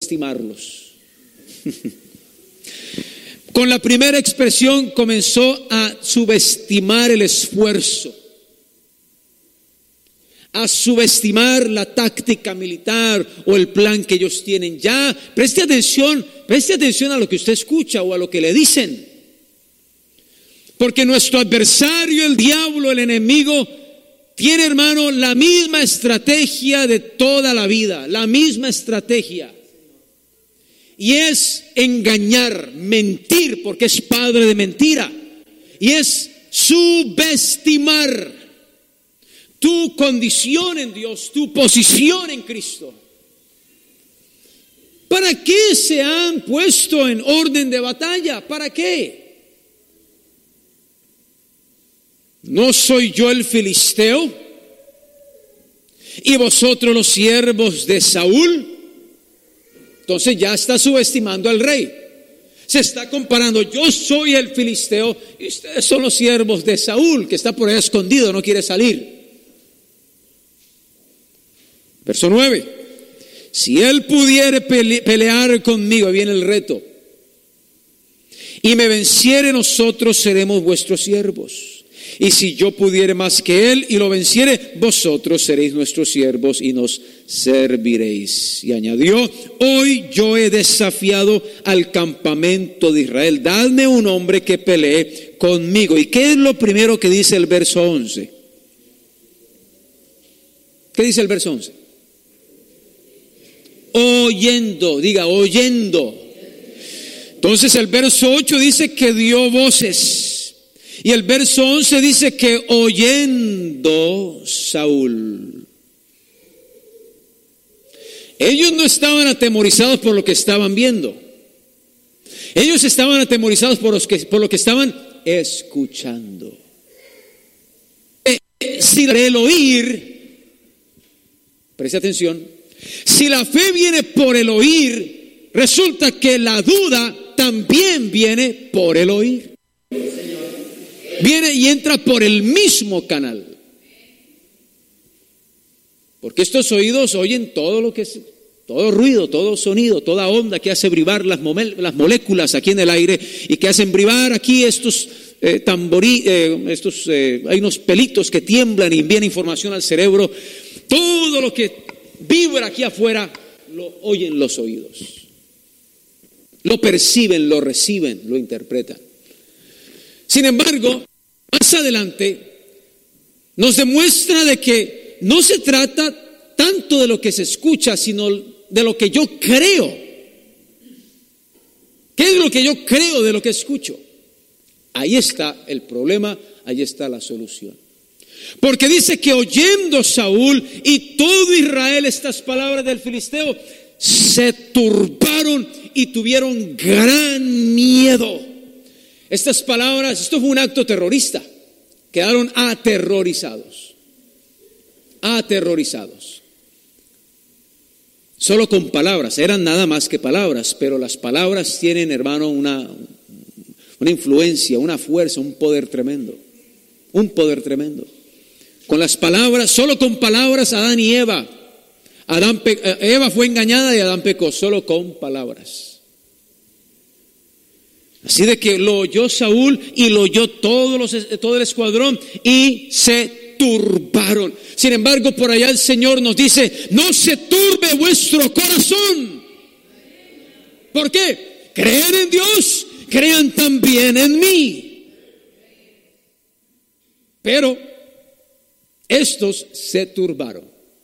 subestimarlos. Con la primera expresión comenzó a subestimar el esfuerzo, a subestimar la táctica militar o el plan que ellos tienen. Ya, preste atención a lo que usted escucha o a lo que le dicen. Porque nuestro adversario, el diablo, el enemigo, tiene, hermano, la misma estrategia de toda la vida, la misma estrategia. Y es engañar, mentir, porque es padre de mentira. Y es subestimar tu condición en Dios, tu posición en Cristo. ¿Para qué se han puesto en orden de batalla? ¿Para qué? ¿No soy yo el filisteo? ¿Y vosotros los siervos de Saúl? Entonces ya está subestimando al rey. Se está comparando, yo soy el filisteo y ustedes son los siervos de Saúl, que está por ahí escondido, no quiere salir. Verso 9. Si él pudiere pelear conmigo, viene el reto, y me venciere, nosotros seremos vuestros siervos. Y si yo pudiere más que él y lo venciere, vosotros seréis nuestros siervos y nos serviréis. Y añadió, hoy yo he desafiado al campamento de Israel, dadme un hombre que pelee conmigo. ¿Y qué es lo primero que dice el verso 11? ¿Qué dice el verso 11? Oyendo, diga oyendo. Entonces el verso 8 dice que dio voces. Y el verso 11 dice que oyendo Saúl. Ellos no estaban atemorizados por lo que estaban viendo. Ellos estaban atemorizados por lo que estaban escuchando. Si el oír, preste atención, si la fe viene por el oír, resulta que la duda también viene por el oír. Viene y entra por el mismo canal. Porque estos oídos oyen todo lo que es, todo ruido, todo sonido, toda onda que hace vibrar las moléculas aquí en el aire y que hacen vibrar aquí estos hay unos pelitos que tiemblan y envían información al cerebro. Todo lo que vibra aquí afuera lo oyen los oídos. Lo perciben, lo reciben, lo interpretan. Sin embargo, más adelante nos demuestra de que no se trata tanto de lo que se escucha, sino de lo que yo creo. ¿Qué es lo que yo creo de lo que escucho? Ahí está el problema, ahí está la solución. Porque dice que oyendo Saúl y todo Israel estas palabras del filisteo, se turbaron y tuvieron gran miedo. Estas palabras, esto fue un acto terrorista. Quedaron aterrorizados. Aterrorizados. Solo con palabras, eran nada más que palabras, pero las palabras tienen, hermano, una influencia, una fuerza, un poder tremendo. Un poder tremendo. Con las palabras, solo con palabras, Adán y Eva. Eva fue engañada y Adán pecó, solo con palabras. Así de que lo oyó Saúl y lo oyó todo el escuadrón y se turbaron. Sin embargo, por allá el Señor nos dice, no se turbe vuestro corazón. ¿Por qué? Creen en Dios, crean también en mí. Pero estos se turbaron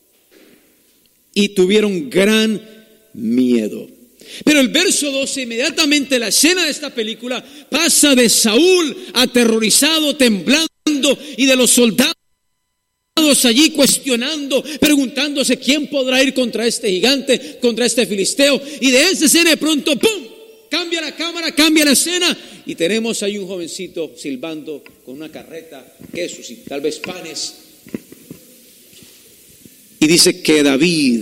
y tuvieron gran miedo. Pero el verso 12, inmediatamente la escena de esta película pasa de Saúl aterrorizado, temblando, y de los soldados allí cuestionando, preguntándose quién podrá ir contra este gigante, contra este filisteo. Y de esa escena de pronto, ¡pum!, cambia la cámara, cambia la escena, y tenemos ahí un jovencito silbando con una carreta, quesos y tal vez panes. Y dice que David,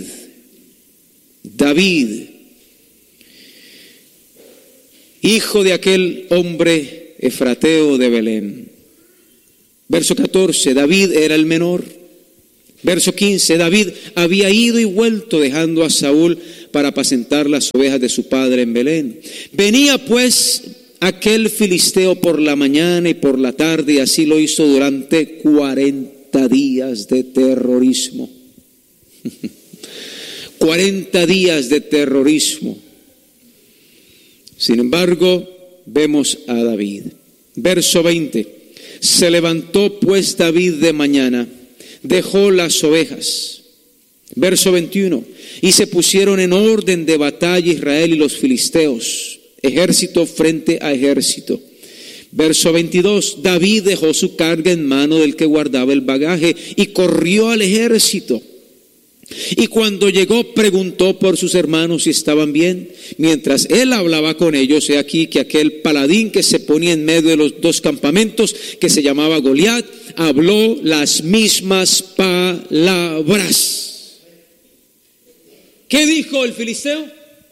hijo de aquel hombre efrateo de Belén. Verso 14, David era el menor, Verso 15, David había ido y vuelto dejando a Saúl para apacentar las ovejas de su padre en Belén. Venía pues aquel filisteo por la mañana y por la tarde, y así lo hizo durante 40 días de terrorismo. 40 días de terrorismo. Sin embargo, vemos a David. Verso 20, se levantó pues David de mañana, dejó las ovejas. Verso 21, y se pusieron en orden de batalla Israel y los filisteos, ejército frente a ejército. Verso 22, David dejó su carga en mano del que guardaba el bagaje y corrió al ejército. Y cuando llegó, preguntó por sus hermanos si estaban bien. Mientras él hablaba con ellos, he aquí que aquel paladín que se ponía en medio de los dos campamentos, que se llamaba Goliat, habló las mismas palabras. ¿Qué dijo el filisteo?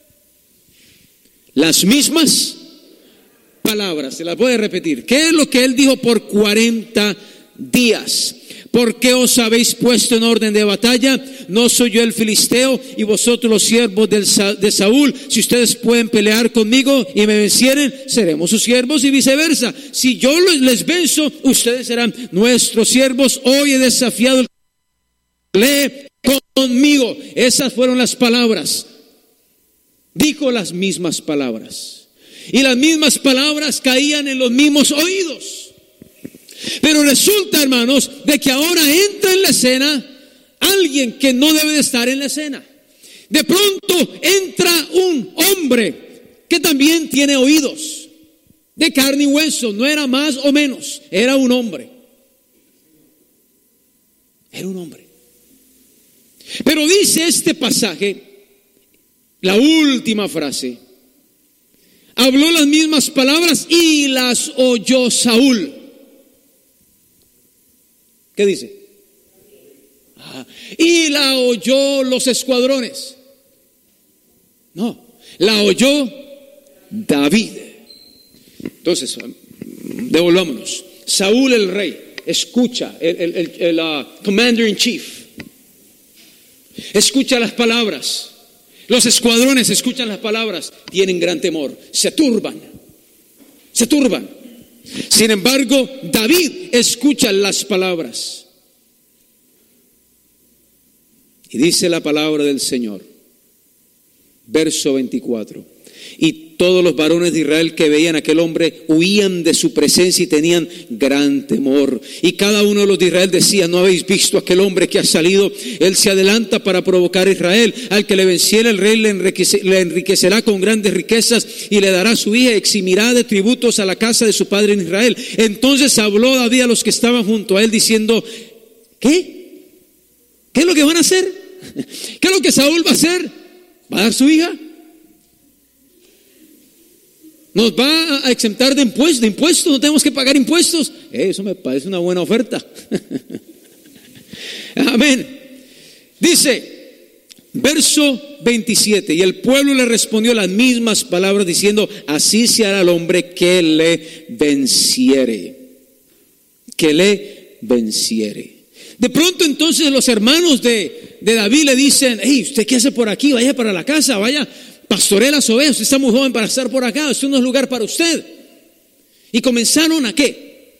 Las mismas palabras. Se las voy a repetir. ¿Qué es lo que él dijo por 40 días? ¿Por qué os habéis puesto en orden de batalla? ¿No soy yo el filisteo y vosotros los siervos de Saúl? Si ustedes pueden pelear conmigo y me vencieren, seremos sus siervos y viceversa. Si yo les venzo, ustedes serán nuestros siervos. Hoy he desafiado el lee conmigo. Esas fueron las palabras. Dijo las mismas palabras. Y las mismas palabras caían en los mismos oídos. Pero resulta, hermanos, de que ahora entra en la escena alguien que no debe de estar en la escena. De pronto entra un hombre que también tiene oídos, de carne y hueso, no era más o menos, era un hombre. Era un hombre. Pero dice este pasaje, la última frase, habló las mismas palabras y las oyó Saúl. ¿Qué dice? Y la oyó los escuadrones. No, la oyó David. Entonces, devolvámonos. Saúl el rey, escucha, el commander in chief, escucha las palabras. Los escuadrones escuchan las palabras, tienen gran temor, se turban. Sin embargo, David escucha las palabras. Y dice la palabra del Señor, verso 24. Y todos los varones de Israel que veían a aquel hombre huían de su presencia y tenían gran temor. Y cada uno de los de Israel decía: ¿no habéis visto a aquel hombre que ha salido? Él se adelanta para provocar a Israel. Al que le venciera el rey le enriquecerá con grandes riquezas y le dará su hija, eximirá de tributos a la casa de su padre en Israel. Entonces habló David a los que estaban junto a él diciendo: ¿qué? ¿Qué es lo que van a hacer? ¿Qué es lo que Saúl va a hacer? ¿Va a dar su hija? ¿Nos va a exentar de impuestos? ¿No tenemos que pagar impuestos? Eso me parece una buena oferta. Amén. Dice, verso 27, y el pueblo le respondió las mismas palabras diciendo: así se hará al hombre que le venciere. Que le venciere. De pronto entonces los hermanos de David le dicen: hey, ¿usted qué hace por aquí? Vaya para la casa, vaya, pastoree las ovejas, usted está muy joven para estar por acá, esto no es lugar para usted. Y comenzaron ¿a qué?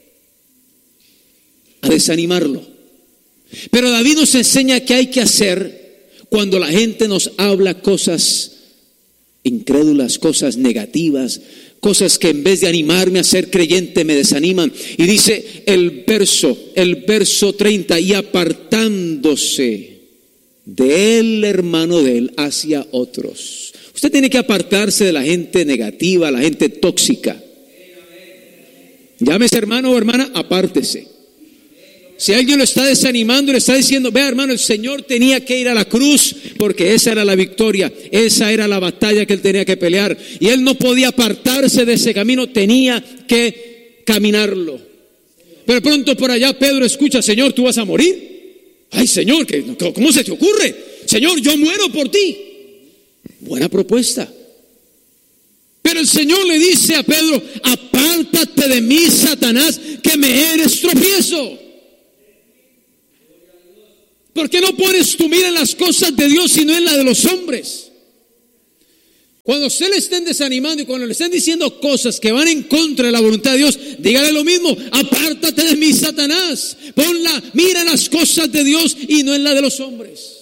A desanimarlo. Pero David nos enseña qué hay que hacer cuando la gente nos habla cosas incrédulas, cosas negativas, cosas que en vez de animarme a ser creyente me desaniman. Y dice el verso 30, y apartándose del hermano de él hacia otros. Usted tiene que apartarse de la gente negativa, la gente tóxica. Llámese hermano o hermana, apártese. Si alguien lo está desanimando y le está diciendo: vea hermano, el Señor tenía que ir a la cruz porque esa era la victoria, esa era la batalla que él tenía que pelear, y él no podía apartarse de ese camino, tenía que caminarlo. Pero pronto por allá Pedro escucha: Señor, ¿tú vas a morir? Ay Señor, ¿cómo se te ocurre? Señor, yo muero por ti. Buena propuesta. Pero el Señor le dice a Pedro: apártate de mí, Satanás, que me eres tropiezo. ¿Por qué no pones tu mira en las cosas de Dios y no en la de los hombres? Cuando usted le estén desanimando y cuando le estén diciendo cosas que van en contra de la voluntad de Dios, dígale lo mismo: apártate de mí, Satanás. Mira en las cosas de Dios y no en la de los hombres.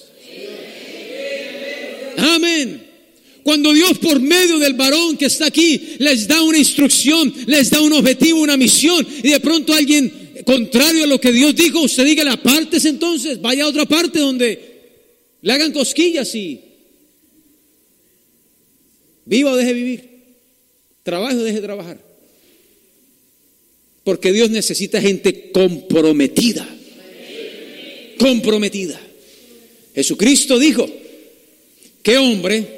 Amén. Cuando Dios, por medio del varón que está aquí, les da una instrucción, les da un objetivo, una misión, y de pronto alguien contrario a lo que Dios dijo, usted dígale: apártese entonces, vaya a otra parte donde le hagan cosquillas y viva o deje vivir, trabaje o deje trabajar. Porque Dios necesita gente comprometida. Comprometida. Jesucristo dijo: ¿qué hombre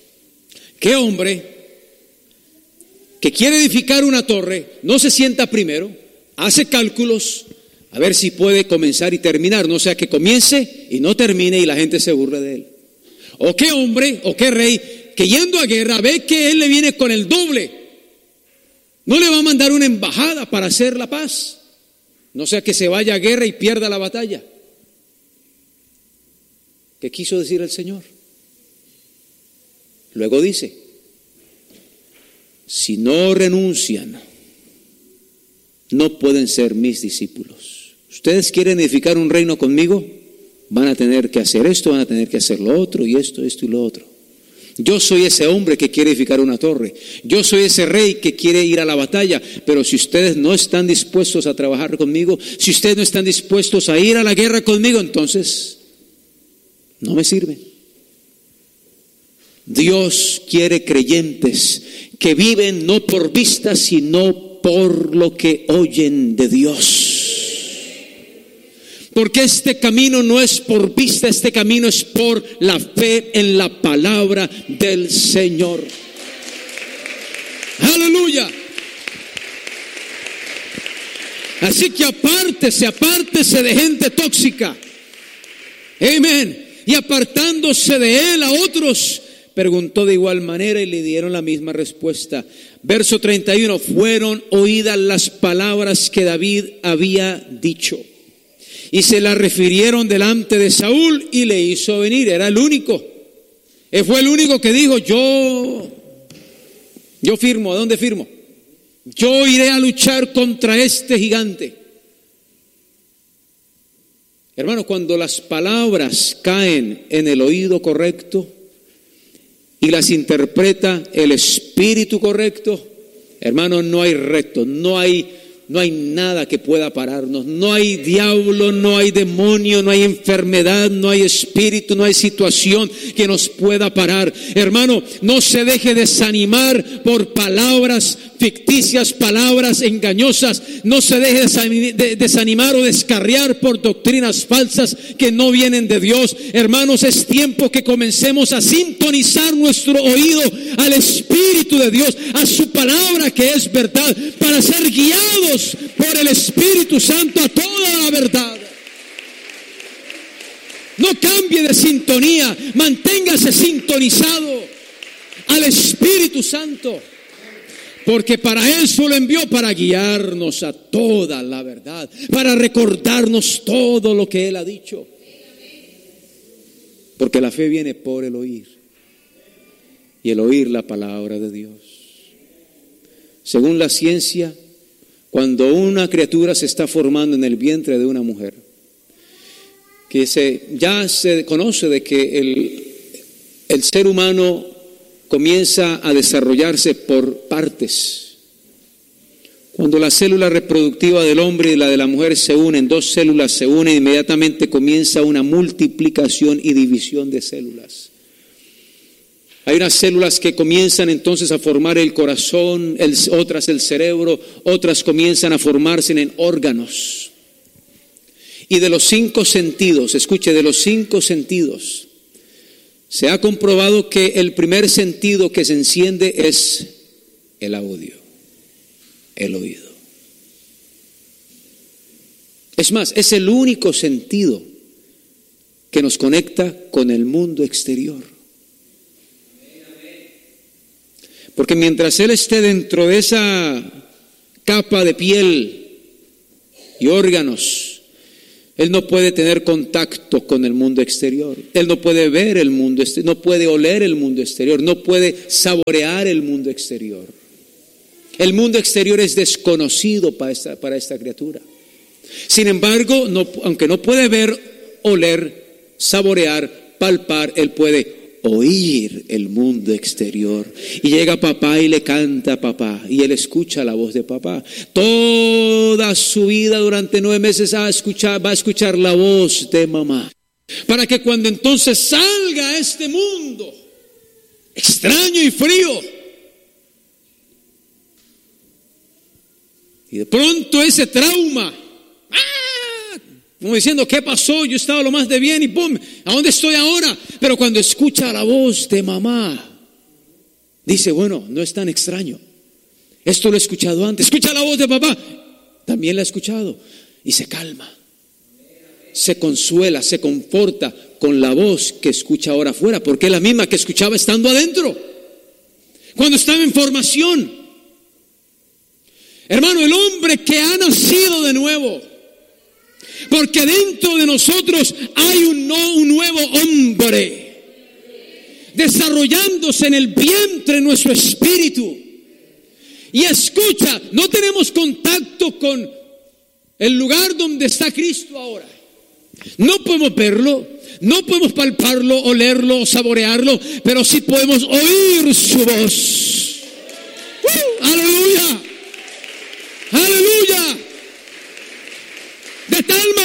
que quiere edificar una torre no se sienta primero, hace cálculos a ver si puede comenzar y terminar, no sea que comience y no termine y la gente se burle de él? ¿O qué hombre o qué rey que yendo a guerra ve que él le viene con el doble, no le va a mandar una embajada para hacer la paz, no sea que se vaya a guerra y pierda la batalla? ¿Qué quiso decir el Señor? Luego dice: si no renuncian, no pueden ser mis discípulos. Ustedes quieren edificar un reino conmigo, van a tener que hacer esto, van a tener que hacer lo otro, y esto y lo otro. Yo soy ese hombre que quiere edificar una torre. Yo soy ese rey que quiere ir a la batalla. Pero si ustedes no están dispuestos a trabajar conmigo, si ustedes no están dispuestos a ir a la guerra conmigo, entonces no me sirven. Dios quiere creyentes que viven no por vista, sino por lo que oyen de Dios. Porque este camino no es por vista, este camino es por la fe en la palabra del Señor. Aleluya. Así que apártese de gente tóxica. Amén. Y apartándose de él a otros, preguntó de igual manera y le dieron la misma respuesta. Verso 31, fueron oídas las palabras que David había dicho. Y se la refirieron delante de Saúl y le hizo venir. Era el único. Él fue el único que dijo: yo firmo. ¿A dónde firmo? Yo iré a luchar contra este gigante. Hermano, cuando las palabras caen en el oído correcto y las interpreta el espíritu correcto, hermano, no hay reto, no hay nada que pueda pararnos. No hay diablo, no hay demonio, no hay enfermedad, no hay espíritu, no hay situación que nos pueda parar. Hermano, no se deje desanimar por palabras ficticias, palabras engañosas. No se deje desanimar o descarriar por doctrinas falsas que no vienen de Dios. Hermanos, es tiempo que comencemos a sintonizar nuestro oído al Espíritu de Dios, a su palabra que es verdad, para ser guiados por el Espíritu Santo a toda la verdad. No cambie de sintonía, manténgase sintonizado al Espíritu Santo, porque para eso lo envió, para guiarnos a toda la verdad, para recordarnos todo lo que Él ha dicho. Porque la fe viene por el oír, y el oír la palabra de Dios. Según la ciencia, cuando una criatura se está formando en el vientre de una mujer, que ya se conoce de que el ser humano comienza a desarrollarse por partes. Cuando la célula reproductiva del hombre y la de la mujer se unen, dos células se unen, inmediatamente comienza una multiplicación y división de células. Hay unas células que comienzan entonces a formar el corazón, otras el cerebro, otras comienzan a formarse en órganos. Y de los 5 sentidos, escuche, de los 5 sentidos, se ha comprobado que el primer sentido que se enciende es el audio, el oído. Es más, es el único sentido que nos conecta con el mundo exterior. Porque mientras él esté dentro de esa capa de piel y órganos, Él no puede tener contacto con el mundo exterior. Él no puede ver el mundo exterior, no puede oler el mundo exterior, no puede saborear el mundo exterior. El mundo exterior es desconocido para esta criatura. Sin embargo, aunque no puede ver, oler, saborear, palpar, él puede oír el mundo exterior. Y llega papá y le canta a papá, y él escucha la voz de papá. Toda su vida durante 9 meses va a escuchar la voz de mamá, para que cuando entonces salga a este mundo extraño y frío, y de pronto ese trauma, como diciendo, ¿qué pasó? Yo estaba lo más de bien y ¡pum! ¿A dónde estoy ahora? Pero cuando escucha la voz de mamá, dice, bueno, no es tan extraño. Esto lo he escuchado antes. Escucha la voz de papá, también la he escuchado. Y se calma, se consuela, se conforta con la voz que escucha ahora afuera, porque es la misma que escuchaba estando adentro, cuando estaba en formación. Hermano, el hombre que ha nacido de nuevo, porque dentro de nosotros hay un nuevo hombre desarrollándose en el vientre de nuestro espíritu. Y escucha, no tenemos contacto con el lugar donde está Cristo ahora. No podemos verlo, no podemos palparlo, olerlo o saborearlo, pero sí podemos oír su voz. ¡Aleluya! ¡Aleluya! De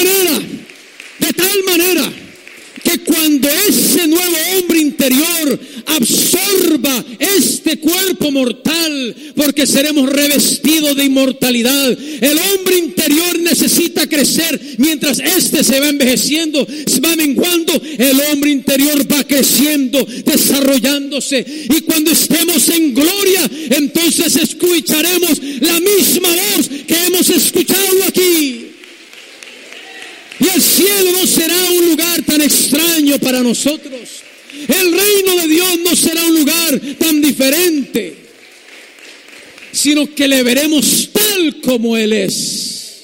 tal manera que cuando ese nuevo hombre interior absorba este cuerpo mortal, porque seremos revestidos de inmortalidad, el hombre interior necesita crecer mientras este se va envejeciendo, se va menguando, el hombre interior va creciendo, desarrollándose, y cuando estemos en gloria, entonces escucharemos la misma voz que hemos escuchado aquí. Y el cielo no será un lugar tan extraño para nosotros. El reino de Dios no será un lugar tan diferente, sino que le veremos tal como Él es.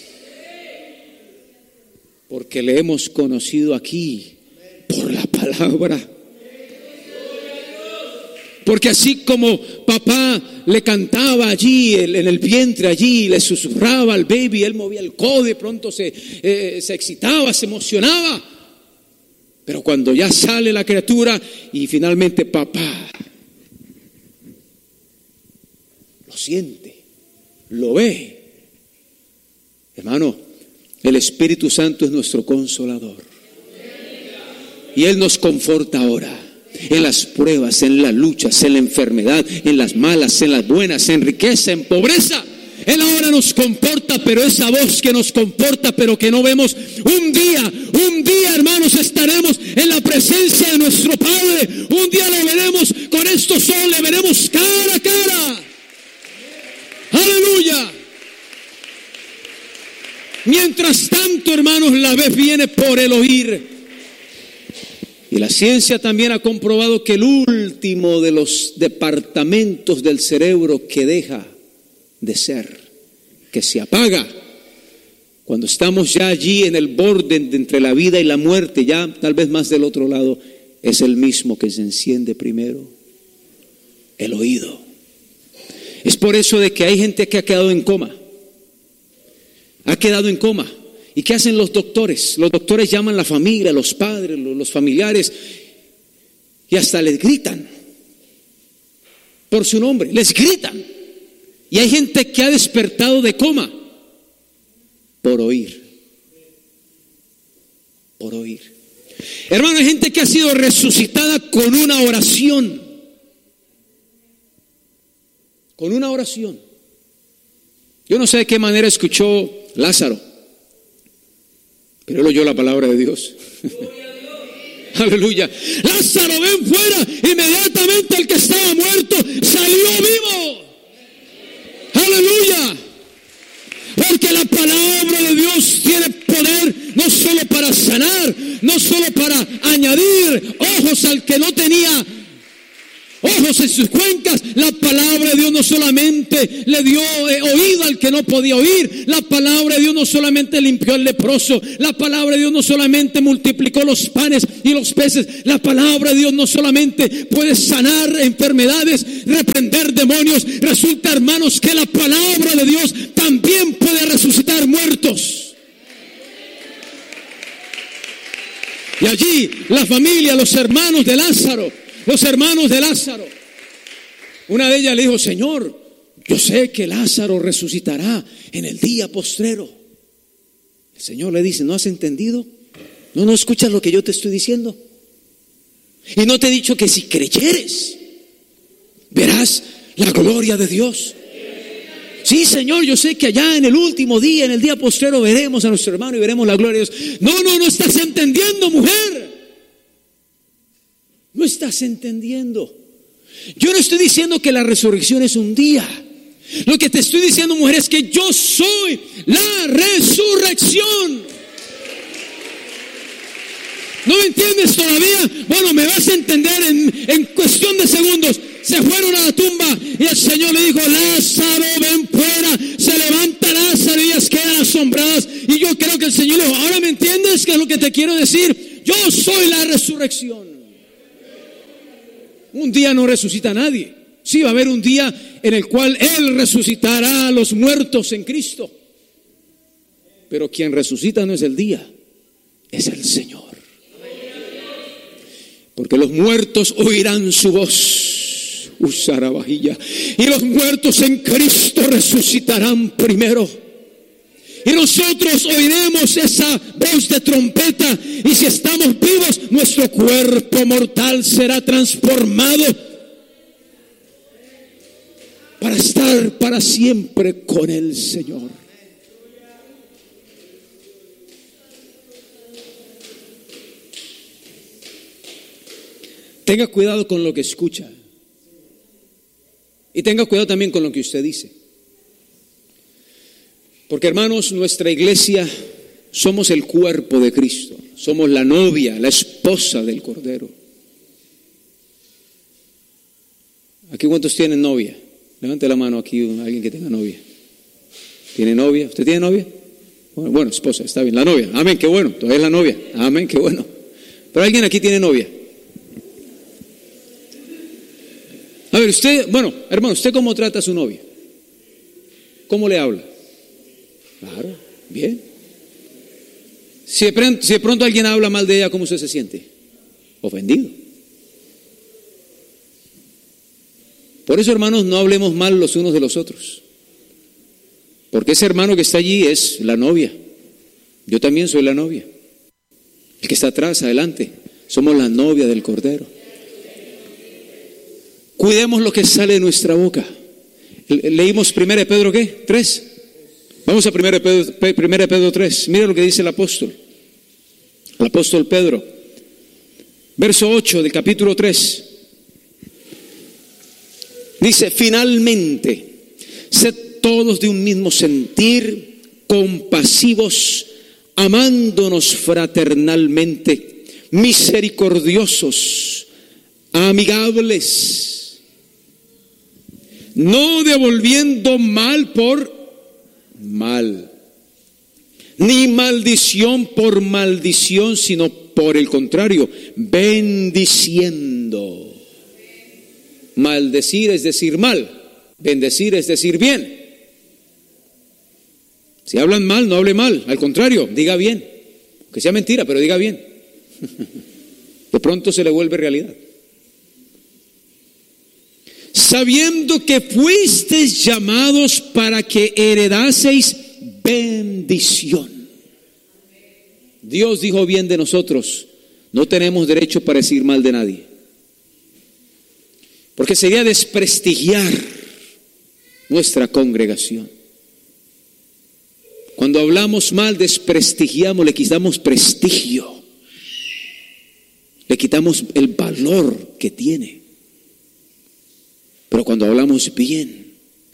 Porque le hemos conocido aquí por la palabra. Porque así como papá le cantaba allí, en el vientre allí, le susurraba al baby, él movía el codo, de pronto se excitaba, se emocionaba. Pero cuando ya sale la criatura y finalmente papá lo siente, lo ve. Hermano, el Espíritu Santo es nuestro consolador. Y Él nos conforta ahora. En las pruebas, en las luchas, en la enfermedad, en las malas, en las buenas, en riqueza, en pobreza. Él ahora nos comporta, pero esa voz que nos comporta, pero que no vemos, un día, hermanos, estaremos en la presencia de nuestro Padre. Un día lo veremos con estos ojos, le veremos cara a cara. Aleluya. Mientras tanto, hermanos, la vez viene por el oír. Y la ciencia también ha comprobado que el último de los departamentos del cerebro que deja de ser, que se apaga, cuando estamos ya allí en el borde entre la vida y la muerte, ya tal vez más del otro lado, es el mismo que se enciende primero: el oído. Es por eso de que hay gente que ha quedado en coma. ¿Y qué hacen los doctores? Los doctores llaman a la familia, los padres, los familiares, y hasta les gritan por su nombre, les gritan. Y hay gente que ha despertado de coma por oír. Hermano, hay gente que ha sido resucitada con una oración. Yo no sé de qué manera escuchó Lázaro, pero él oyó la palabra de Dios. Aleluya. Lázaro, ven fuera. Inmediatamente el que estaba muerto salió vivo. Aleluya. Porque la palabra de Dios tiene poder no solo para sanar, no solo para añadir ojos al que no tenía ojos en sus cuencas. La palabra de Dios no solamente le dio oído al que no podía oír. La palabra de Dios no solamente limpió al leproso. La palabra de Dios no solamente multiplicó los panes y los peces. La palabra de Dios no solamente puede sanar enfermedades, reprender demonios. Resulta, hermanos, que la palabra de Dios también puede resucitar muertos. Y allí la familia, los hermanos de Lázaro, una de ellas le dijo: Señor, yo sé que Lázaro resucitará en el día postrero. El Señor le dice: ¿no has entendido? ¿No escuchas lo que yo te estoy diciendo? Y no te he dicho que si creyeres, verás la gloria de Dios. Sí, Señor, yo sé que allá en el último día, en el día postrero, veremos a nuestro hermano y veremos la gloria de Dios. No estás entendiendo, mujer. No estás entendiendo. Yo no estoy diciendo que la resurrección es un día. Lo que te estoy diciendo, mujer, es que yo soy la resurrección. ¿No me entiendes todavía? Bueno, me vas a entender en cuestión de segundos. Se fueron a la tumba y el Señor le dijo: Lázaro, ven fuera. Se levanta Lázaro y ellas quedan asombradas. Y yo creo que el Señor le dijo: ¿ahora me entiendes qué es lo que te quiero decir? Yo soy la resurrección. Un día no resucita a nadie. Sí, va a haber un día en el cual Él resucitará a los muertos en Cristo. Pero quien resucita no es el día, es el Señor. Porque los muertos oirán su voz. Usarabajilla. Y los muertos en Cristo resucitarán primero. Y nosotros oiremos esa voz de trompeta. Y si estamos vivos, nuestro cuerpo mortal será transformado para estar para siempre con el Señor. Tenga cuidado con lo que escucha. Y tenga cuidado también con lo que usted dice. Porque, hermanos, nuestra iglesia somos el cuerpo de Cristo. Somos la novia, la esposa del Cordero. ¿Aquí cuántos tienen novia? Levante la mano aquí, alguien que tenga novia. ¿Tiene novia? ¿Usted tiene novia? Bueno, esposa, está bien. La novia. Amén, qué bueno. Todavía es la novia. Amén, qué bueno. Pero alguien aquí tiene novia. A ver, usted, bueno, hermano, ¿usted cómo trata a su novia? ¿Cómo le habla? Claro, bien. Si de pronto alguien habla mal de ella, ¿cómo usted se siente? Ofendido. Por eso, hermanos, no hablemos mal los unos de los otros. Porque ese hermano que está allí es la novia. Yo también soy la novia. El que está atrás, adelante, somos la novia del Cordero. Cuidemos lo que sale de nuestra boca. Leímos 1 Pedro, ¿qué? 3. Vamos a 1 Pedro 3. Mira lo que dice el apóstol Pedro. Verso 8 del capítulo 3. Dice: finalmente, sed todos de un mismo sentir, compasivos, amándonos fraternalmente, misericordiosos, amigables, no devolviendo mal por mal, ni maldición por maldición, sino por el contrario, bendiciendo. Maldecir es decir mal, bendecir es decir bien. Si hablan mal, no hable mal, al contrario, diga bien, que sea mentira, pero diga bien. De pronto se le vuelve realidad. Sabiendo que fuisteis llamados para que heredaseis bendición. Dios dijo bien de nosotros. No tenemos derecho para decir mal de nadie, porque sería desprestigiar nuestra congregación. Cuando hablamos mal, desprestigiamos, le quitamos prestigio, le quitamos el valor que tiene. Pero cuando hablamos bien,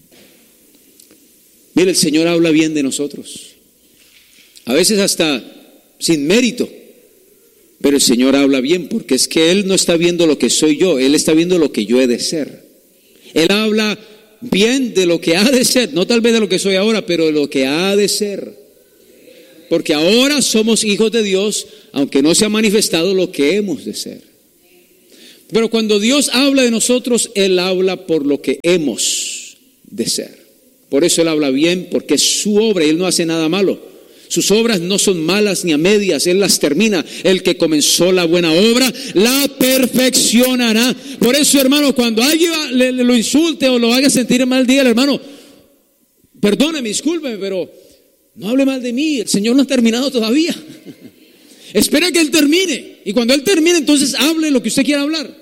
mire, el Señor habla bien de nosotros, a veces hasta sin mérito. Pero el Señor habla bien, porque es que Él no está viendo lo que soy yo, Él está viendo lo que yo he de ser. Él habla bien de lo que ha de ser, no tal vez de lo que soy ahora, pero de lo que ha de ser. Porque ahora somos hijos de Dios, aunque no se ha manifestado lo que hemos de ser. Pero cuando Dios habla de nosotros, Él habla por lo que hemos de ser. Por eso Él habla bien, porque es su obra y Él no hace nada malo. Sus obras no son malas ni a medias, Él las termina. El que comenzó la buena obra, la perfeccionará. Por eso, hermano, cuando alguien lo insulte o lo haga sentir mal, dígale, hermano, perdóneme, discúlpeme, pero no hable mal de mí, el Señor no ha terminado todavía. Espera que Él termine. Y cuando Él termine, entonces hable lo que usted quiera hablar.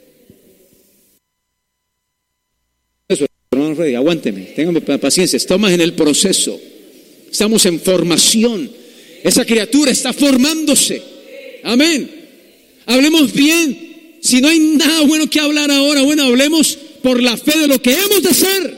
Eso, hermano Freddy, aguánteme, téngame paciencia, estamos en el proceso. Estamos en formación. Esa criatura está formándose. Amén. Hablemos bien. Si no hay nada bueno que hablar ahora, bueno, hablemos por la fe de lo que hemos de ser.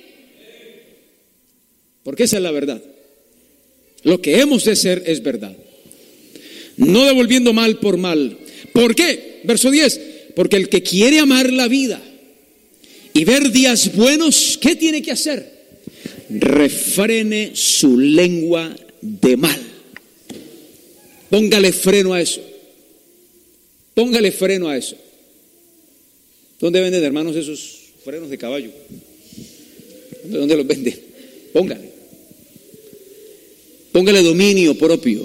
Porque esa es la verdad. Lo que hemos de ser es verdad. No devolviendo mal por mal. ¿Por qué? Verso 10. Porque el que quiere amar la vida y ver días buenos, ¿qué tiene que hacer? Refrene su lengua de mal. Póngale freno a eso. Póngale freno a eso. ¿Dónde venden, hermanos, esos frenos de caballo? ¿Dónde los venden? Póngale. Póngale dominio propio.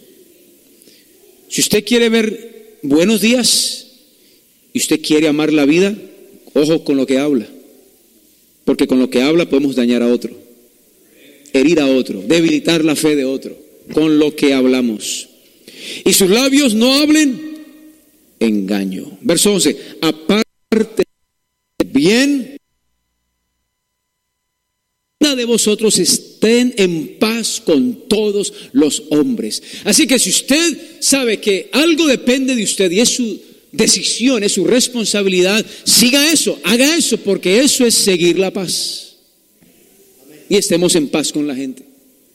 Si usted quiere ver buenos días y usted quiere amar la vida, ojo con lo que habla. Porque con lo que habla podemos dañar a otro, herir a otro, debilitar la fe de otro, con lo que hablamos. Y sus labios no hablen engaño. Verso 11, aparte bien de vosotros estén en paz con todos los hombres. Así que si usted sabe que algo depende de usted y es su decisión, es su responsabilidad, siga eso, haga eso, porque eso es seguir la paz. Y estemos en paz con la gente.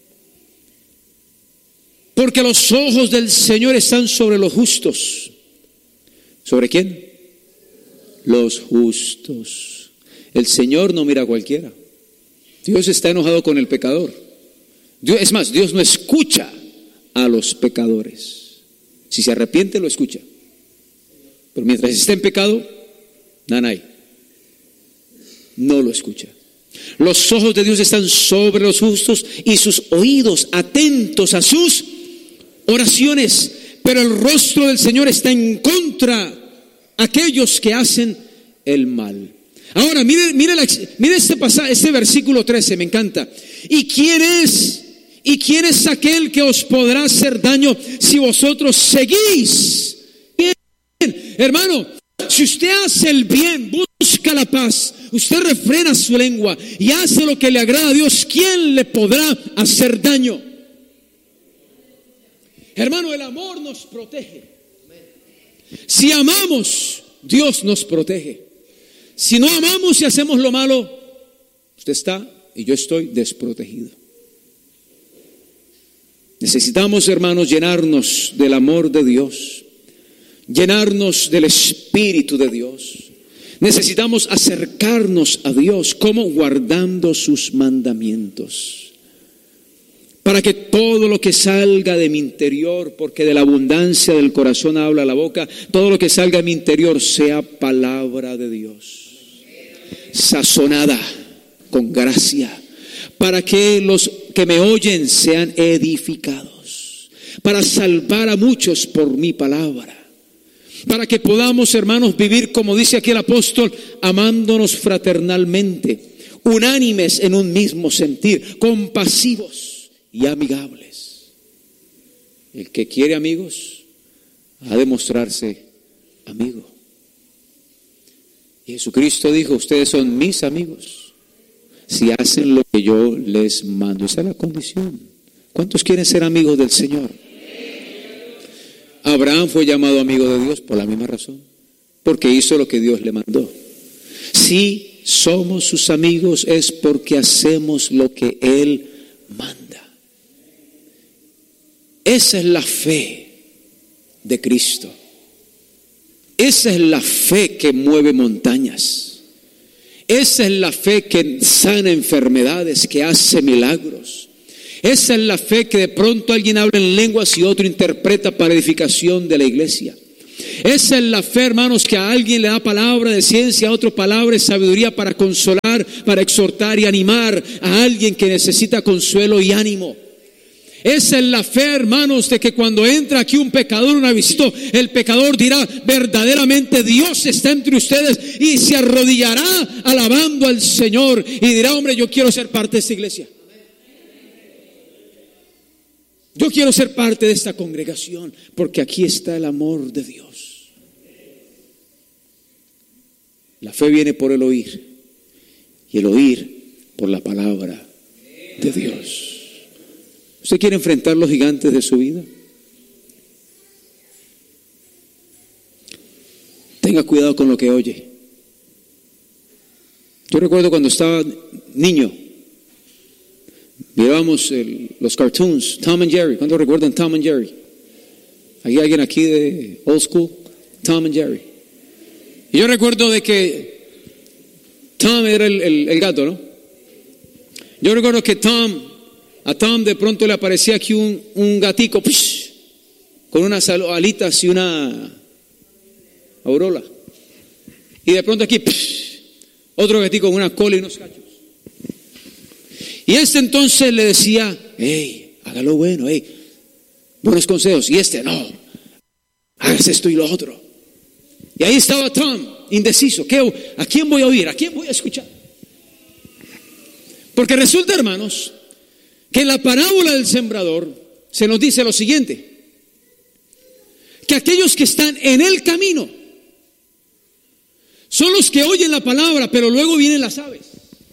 Porque los ojos del Señor están sobre los justos. ¿Sobre quién? Los justos. El Señor no mira a cualquiera. Dios está enojado con el pecador. Es más, Dios no escucha a los pecadores. Si se arrepiente, lo escucha. Pero mientras esté en pecado, nanay, no lo escucha. Los ojos de Dios están sobre los justos y sus oídos atentos a sus oraciones. Pero el rostro del Señor está en contra de aquellos que hacen el mal. Ahora, mire este pasaje, este versículo 13, me encanta. ¿Y quién es aquel que os podrá hacer daño si vosotros seguís? Hermano, si usted hace el bien, busca la paz, usted refrena su lengua y hace lo que le agrada a Dios, ¿quién le podrá hacer daño? Hermano, el amor nos protege. Si amamos, Dios nos protege. Si no amamos y hacemos lo malo, usted está y yo estoy desprotegido. Necesitamos, hermanos, llenarnos del amor de Dios, llenarnos del Espíritu de Dios. Necesitamos acercarnos a Dios, como guardando sus mandamientos, para que todo lo que salga de mi interior, porque de la abundancia del corazón habla la boca, todo lo que salga de mi interior sea palabra de Dios, sazonada con gracia, para que los que me oyen sean edificados, para salvar a muchos por mi palabra, para que podamos, hermanos, vivir como dice aquí el apóstol, amándonos fraternalmente, unánimes en un mismo sentir, compasivos y amigables. El que quiere amigos ha de mostrarse amigo. Y Jesucristo dijo, ustedes son mis amigos si hacen lo que yo les mando. Esa es la condición. ¿Cuántos quieren ser amigos del Señor? Abraham fue llamado amigo de Dios por la misma razón, porque hizo lo que Dios le mandó. Si somos sus amigos es porque hacemos lo que Él manda. Esa es la fe de Cristo. Esa es la fe que mueve montañas. Esa es la fe que sana enfermedades, que hace milagros. Esa es la fe que de pronto alguien habla en lenguas y otro interpreta para edificación de la iglesia. Esa es la fe, hermanos, que a alguien le da palabra de ciencia, a otro palabra de sabiduría para consolar, para exhortar y animar a alguien que necesita consuelo y ánimo. Esa es la fe, hermanos, de que cuando entra aquí un pecador, una visita, el pecador dirá: verdaderamente Dios está entre ustedes, y se arrodillará alabando al Señor y dirá: hombre, yo quiero ser parte de esta iglesia. Yo quiero ser parte de esta congregación, porque aquí está el amor de Dios. La fe viene por el oír, y el oír por la palabra de Dios. ¿Usted quiere enfrentar los gigantes de su vida? Tenga cuidado con lo que oye. Yo recuerdo cuando estaba niño, mirábamos los cartoons, Tom and Jerry. ¿Cuántos recuerdan Tom and Jerry? ¿Hay alguien aquí de old school? Tom and Jerry. Y yo recuerdo de que Tom era el gato, ¿no? Yo recuerdo que a Tom de pronto le aparecía aquí un gatico con unas alitas y una aureola. Y de pronto aquí otro gatico con una cola y unos cachos. Y entonces le decía: hey, hágalo bueno, hey, buenos consejos. Y no, hagas esto y lo otro. Y ahí estaba Tom, indeciso. ¿A quién voy a oír? ¿A quién voy a escuchar? Porque resulta, hermanos, que en la parábola del sembrador se nos dice lo siguiente: que aquellos que están en el camino son los que oyen la palabra, pero luego vienen las aves.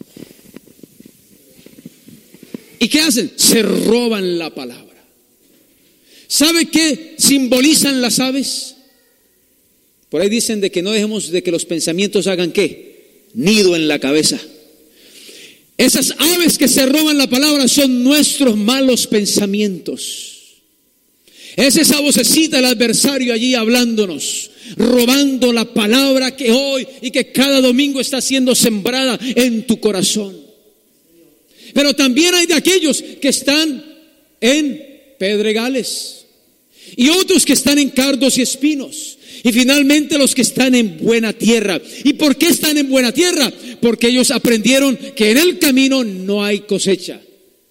¿Y qué hacen? Se roban la palabra. ¿Sabe qué simbolizan las aves? Por ahí dicen de que no dejemos de que los pensamientos hagan ¿qué? Nido en la cabeza. Esas aves que se roban la palabra son nuestros malos pensamientos. Es esa vocecita del adversario allí hablándonos, robando la palabra que hoy y que cada domingo está siendo sembrada en tu corazón. Pero también hay de aquellos que están en pedregales y otros que están en cardos y espinos, y finalmente los que están en buena tierra. ¿Y por qué están en buena tierra? Porque ellos aprendieron que en el camino no hay cosecha.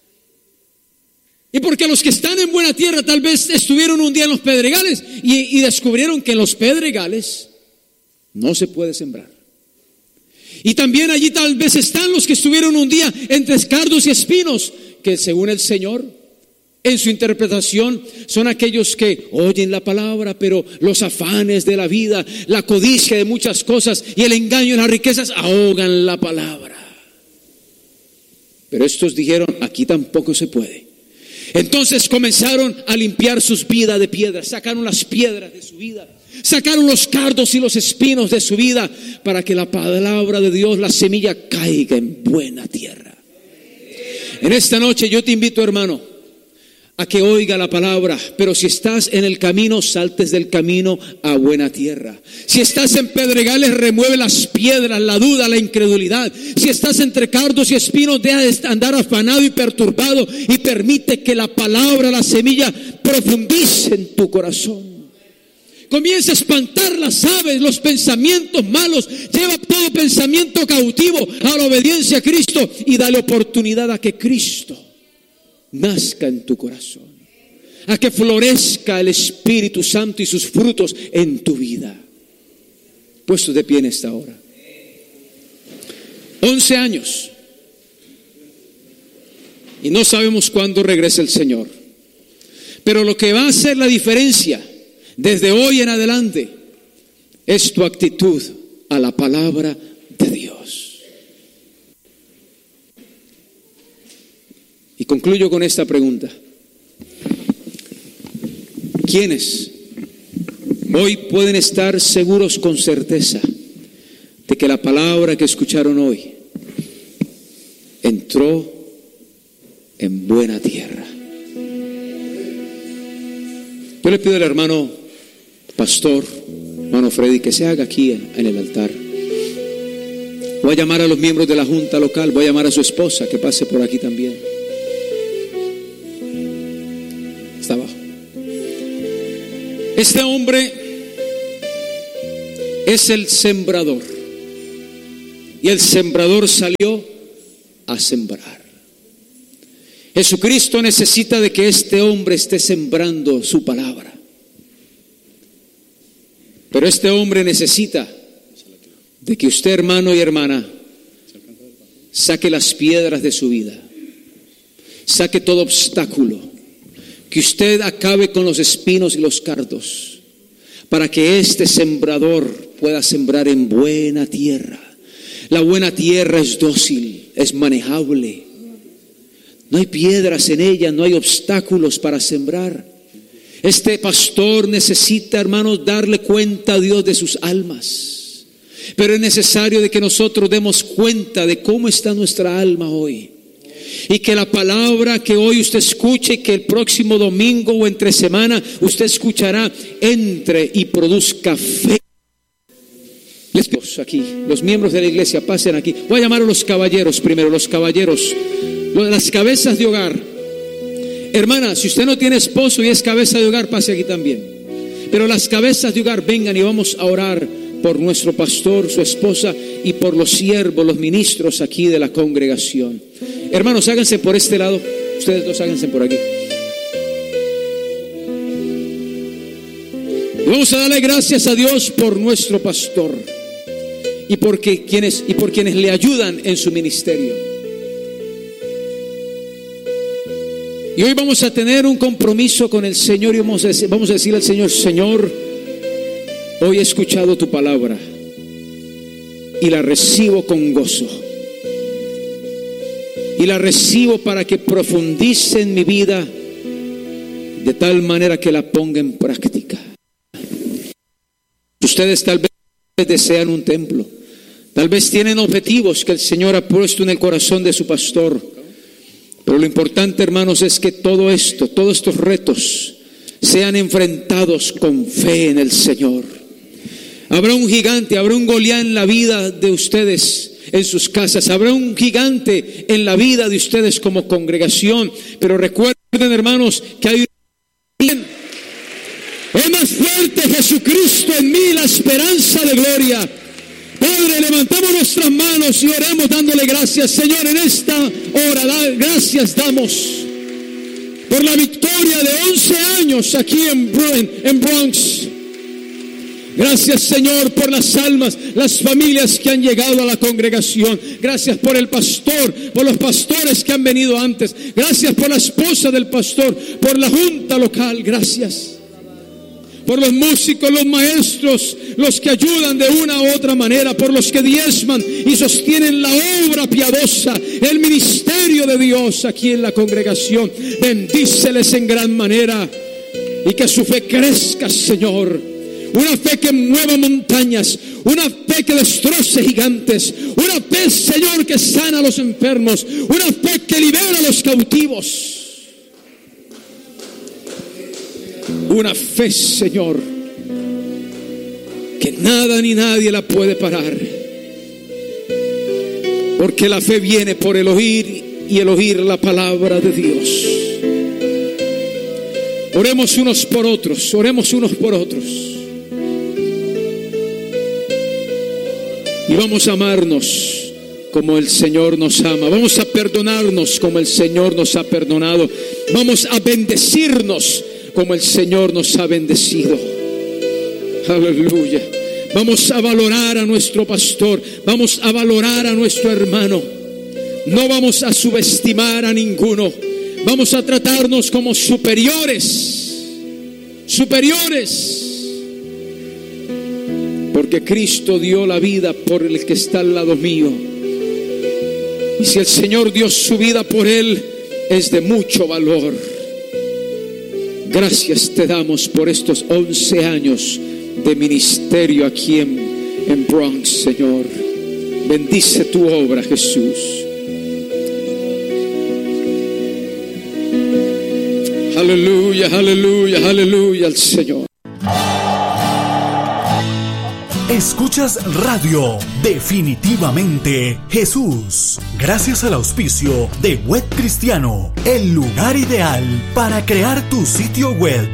Y porque los que están en buena tierra tal vez estuvieron un día en los pedregales y descubrieron que en los pedregales no se puede sembrar. Y también allí tal vez están los que estuvieron un día entre cardos y espinos, que según el Señor, en su interpretación, son aquellos que oyen la palabra, pero los afanes de la vida, la codicia de muchas cosas y el engaño de las riquezas ahogan la palabra. Pero estos dijeron: aquí tampoco se puede. Entonces comenzaron a limpiar sus vidas de piedras, sacaron las piedras de su vida, sacaron los cardos y los espinos de su vida, para que la palabra de Dios, la semilla, caiga en buena tierra. En esta noche yo te invito, hermano, a que oiga la palabra, pero si estás en el camino, saltes del camino a buena tierra. Si estás en pedregales, remueve las piedras, la duda, la incredulidad. Si estás entre cardos y espinos, deja de andar afanado y perturbado y permite que la palabra, la semilla, profundice en tu corazón. Comienza a espantar las aves, los pensamientos malos. Lleva todo pensamiento cautivo a la obediencia a Cristo y dale oportunidad a que Cristo nazca en tu corazón, a que florezca el Espíritu Santo y sus frutos en tu vida. Puestos de pie en esta hora. 11 años y no sabemos cuándo regrese el Señor, pero lo que va a hacer la diferencia desde hoy en adelante es tu actitud a la palabra de Dios. Y concluyo con esta pregunta: ¿quiénes hoy pueden estar seguros con certeza de que la palabra que escucharon hoy entró en buena tierra? Yo le pido al hermano pastor, hermano Freddy, que se haga aquí en el altar. Voy a llamar a los miembros de la junta local, voy a llamar a su esposa que pase por aquí también. Está abajo. Este hombre es el sembrador, y el sembrador salió a sembrar. Jesucristo necesita de que este hombre esté sembrando su palabra, pero este hombre necesita de que usted, hermano y hermana, saque las piedras de su vida, saque todo obstáculo, que usted acabe con los espinos y los cardos, para que este sembrador pueda sembrar en buena tierra. La buena tierra es dócil, es manejable, no hay piedras en ella, no hay obstáculos para sembrar. Este pastor necesita, hermanos, darle cuenta a Dios de sus almas. Pero es necesario de que nosotros demos cuenta de cómo está nuestra alma hoy. Y que la palabra que hoy usted escuche, que el próximo domingo o entre semana usted escuchará, entre y produzca fe. Aquí, los miembros de la iglesia, pasen aquí. Voy a llamar a los caballeros primero, los caballeros, las cabezas de hogar. Hermana, si usted no tiene esposo y es cabeza de hogar, pase aquí también. Pero las cabezas de hogar, vengan y vamos a orar por nuestro pastor, su esposa, y por los siervos, los ministros aquí de la congregación. Hermanos, háganse por este lado. Ustedes dos háganse por aquí. Y vamos a darle gracias a Dios por nuestro pastor y por quienes le ayudan en su ministerio. Y hoy vamos a tener un compromiso con el Señor y vamos a decirle al Señor: Señor, hoy he escuchado tu palabra y la recibo con gozo. Y la recibo para que profundice en mi vida de tal manera que la ponga en práctica. Ustedes tal vez desean un templo, tal vez tienen objetivos que el Señor ha puesto en el corazón de su pastor. Pero lo importante, hermanos, es que todos estos retos sean enfrentados con fe en el Señor. Habrá un gigante, habrá un Goliat en la vida de ustedes, en sus casas. Habrá un gigante en la vida de ustedes como congregación. Pero recuerden, hermanos, que hay un... Es más fuerte Jesucristo en mí, la esperanza de gloria. Padre, levantamos nuestras manos y oremos dándole gracias. Señor, en esta hora, gracias damos por la victoria de 11 años aquí en Bronx. Gracias, Señor, por las almas, las familias que han llegado a la congregación. Gracias por el pastor, por los pastores que han venido antes. Gracias por la esposa del pastor, por la junta local. Gracias por los músicos, los maestros, los que ayudan de una u otra manera, por los que diezman y sostienen la obra piadosa, el ministerio de Dios aquí en la congregación. Bendíceles en gran manera y que su fe crezca, Señor. Una fe que mueva montañas, una fe que destroce gigantes, una fe, Señor, que sana a los enfermos, una fe que libera a los cautivos. Una fe, Señor, que nada ni nadie la puede parar. Porque la fe viene por el oír y el oír la palabra de Dios. Oremos unos por otros, oremos unos por otros. Y vamos a amarnos como el Señor nos ama. Vamos a perdonarnos como el Señor nos ha perdonado. Vamos a bendecirnos como el Señor nos ha bendecido. Aleluya. Vamos a valorar a nuestro pastor. Vamos a valorar a nuestro hermano. No vamos a subestimar a ninguno. Vamos a tratarnos como superiores. Superiores. Porque Cristo dio la vida por el que está al lado mío. Y si el Señor dio su vida por él, es de mucho valor. Gracias te damos por estos 11 años de ministerio aquí en Bronx, Señor. Bendice tu obra, Jesús. Aleluya, aleluya, aleluya al Señor. Escuchas Radio Definitivamente Jesús. Gracias al auspicio de Web Cristiano, el lugar ideal para crear tu sitio web.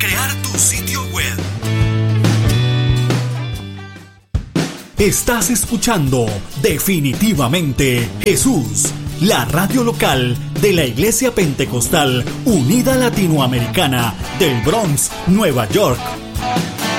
Estás escuchando Definitivamente Jesús, la radio local de la Iglesia Pentecostal Unida Latinoamericana del Bronx, Nueva York.